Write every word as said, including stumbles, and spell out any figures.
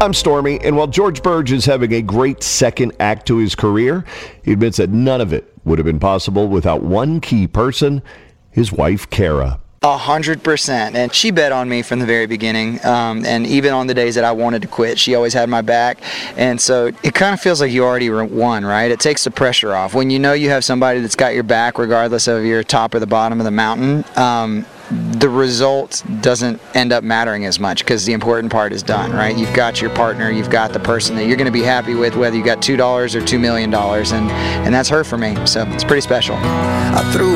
I'm Stormy, and while George Burge is having a great second act to his career, he admits that none of it would have been possible without one key person, his wife, Kara. A hundred percent, and she bet on me from the very beginning, um, and even on the days that I wanted to quit, she always had my back, and so it kind of feels like you already won, right? It takes the pressure off. When you know you have somebody that's got your back regardless of your top or the bottom of the mountain, um, the result doesn't end up mattering as much because the important part is done, right? You've got your partner, you've got the person that you're going to be happy with, whether you got two dollars or two million dollars, and, and that's her for me, so it's pretty special. I threw